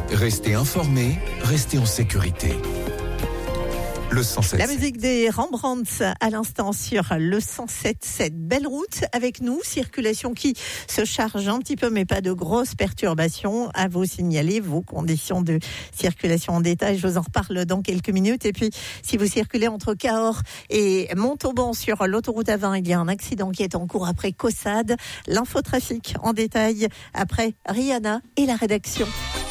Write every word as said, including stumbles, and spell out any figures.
Restez informés, restez en sécurité. Le cent sept La musique des Rembrandts à l'instant sur le cent sept sept. Belle route avec nous, circulation qui se charge un petit peu mais pas de grosses perturbations. À vous signaler vos conditions de circulation en détail, je vous en reparle dans quelques minutes. Et puis si vous circulez entre Cahors et Montauban sur l'autoroute A vingt, il y a un accident qui est en cours après Caussade. L'infotrafic en détail après Rihanna et la rédaction.